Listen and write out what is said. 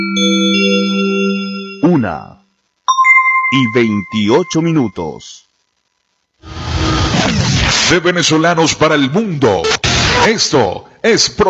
1:28. De venezolanos para el mundo. Esto es